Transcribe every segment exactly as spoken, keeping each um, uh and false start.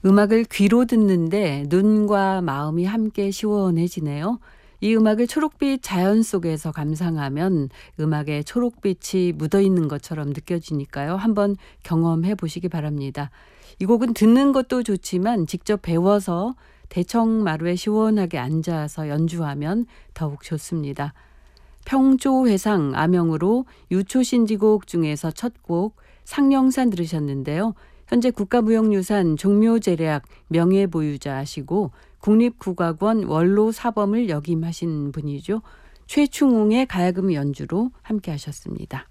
음악을 귀로 듣는데 눈과 마음이 함께 시원해지네요. 이 음악을 초록빛 자연 속에서 감상하면 음악에 초록빛이 묻어있는 것처럼 느껴지니까요. 한번 경험해 보시기 바랍니다. 이 곡은 듣는 것도 좋지만 직접 배워서 대청마루에 시원하게 앉아서 연주하면 더욱 좋습니다. 평조회상 암영으로 유초신지곡 중에서 첫 곡 상령산 들으셨는데요. 현재 국가무형유산 종묘제략 명예보유자시고 국립국악원 원로 사범을 역임하신 분이죠. 최충웅의 가야금 연주로 함께 하셨습니다.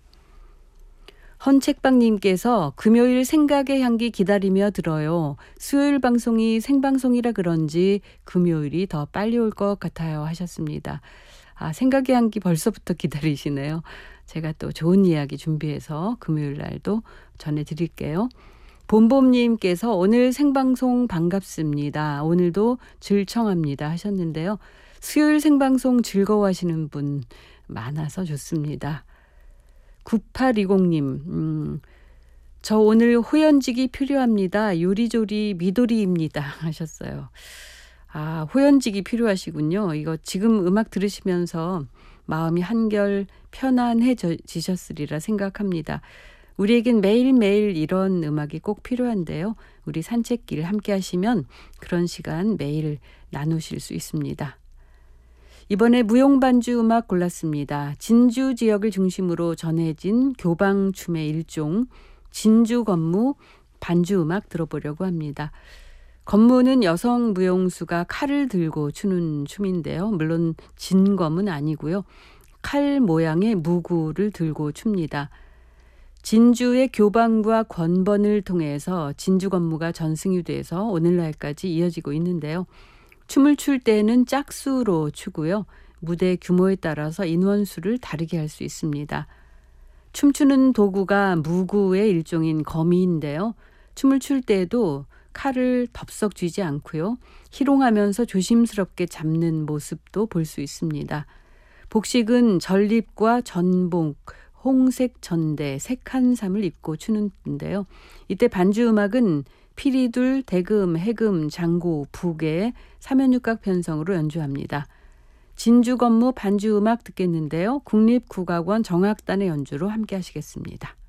헌책방님께서 금요일 생각의 향기 기다리며 들어요. 수요일 방송이 생방송이라 그런지 금요일이 더 빨리 올 것 같아요 하셨습니다. 아, 생각의 향기 벌써부터 기다리시네요. 제가 또 좋은 이야기 준비해서 금요일 날도 전해드릴게요. 봄봄님께서 오늘 생방송 반갑습니다. 오늘도 즐청합니다 하셨는데요. 수요일 생방송 즐거워하시는 분 많아서 좋습니다. 구팔이공님 음, 저 오늘 호연직이 필요합니다. 요리조리 미도리입니다 하셨어요. 아, 호연직이 필요하시군요. 이거 지금 음악 들으시면서 마음이 한결 편안해지셨으리라 생각합니다. 우리에겐 매일매일 이런 음악이 꼭 필요한데요. 우리 산책길 함께 하시면 그런 시간 매일 나누실 수 있습니다. 이번에 무용반주 음악 골랐습니다. 진주 지역을 중심으로 전해진 교방춤의 일종 진주건무 반주 음악 들어보려고 합니다. 건무는 여성 무용수가 칼을 들고 추는 춤인데요. 물론 진검은 아니고요. 칼 모양의 무구를 들고 춥니다. 진주의 교방과 권번을 통해서 진주건무가 전승이 돼서 오늘날까지 이어지고 있는데요. 춤을 출 때는 짝수로 추고요. 무대 규모에 따라서 인원수를 다르게 할 수 있습니다. 춤추는 도구가 무구의 일종인 거미인데요. 춤을 출 때도 칼을 덥석 쥐지 않고요. 희롱하면서 조심스럽게 잡는 모습도 볼 수 있습니다. 복식은 전립과 전복, 홍색 전대, 색한삼을 입고 추는데요. 이때 반주 음악은 피리둘, 대금, 해금, 장고, 부계, 삼연육각 편성으로 연주합니다. 진주건무 반주 음악 듣겠는데요. 국립국악원 정악단의 연주로 함께 하시겠습니다.